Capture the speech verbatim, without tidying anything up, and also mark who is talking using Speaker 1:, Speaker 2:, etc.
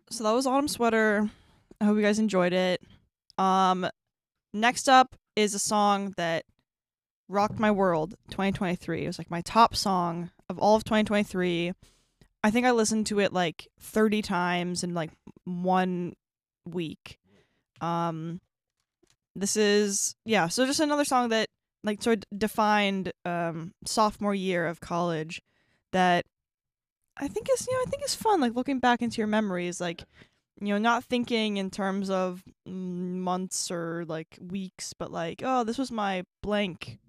Speaker 1: So that was Autumn Sweater. I hope you guys enjoyed it. Um, next up is a song that rocked my world twenty twenty-three. It was like my top song of all of twenty twenty-three. I think I listened to it like thirty times in like one week. Um, this is yeah, so just another song that like sort of defined um sophomore year of college that I think is you know I think is fun like looking back into your memories like you know not thinking in terms of mm, months or like weeks but like oh this was my blank